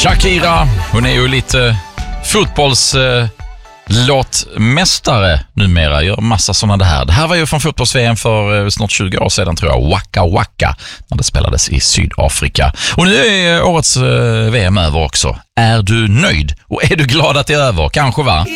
Shakira, hon är ju lite fotbollslåtmästare numera, gör massa sådana där. Det här var ju från fotbolls-VM för snart 20 år sedan tror jag, Waka Waka, när det spelades i Sydafrika. Och nu är årets VM över också. Är du nöjd? Och är du glad att det är över? Kanske va?